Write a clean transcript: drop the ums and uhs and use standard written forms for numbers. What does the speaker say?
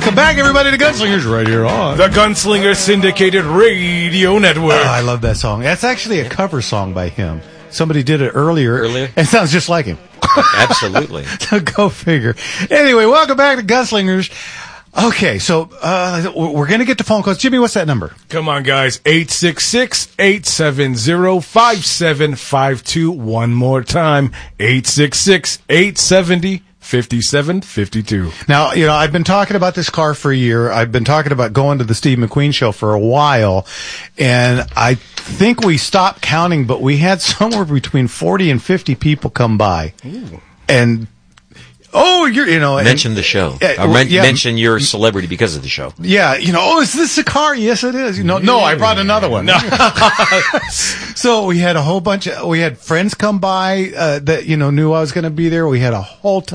Welcome back, everybody, to Gunslingers right here on the Gunslinger Syndicated Radio Network. Oh, I love that song. That's actually a cover song by him. Somebody did it earlier. It sounds just like him. Absolutely. So go figure. Anyway, welcome back to Gunslingers. Okay, so we're going to get to phone calls. Jimmy, what's that number? Come on, guys. 866-870-5752. One more time. 866-870-5752. Now, I've been talking about this car for a year. I've been talking about going to the Steve McQueen show for a while. And I think we stopped counting, but we had somewhere between 40 and 50 people come by. Ooh. And... mention the show. Mention your celebrity because of the show. Yeah, is this a car? Yes, it is. No, I brought another one. No. So we had a whole bunch we had friends come by, that, knew I was going to be there. We had a whole ton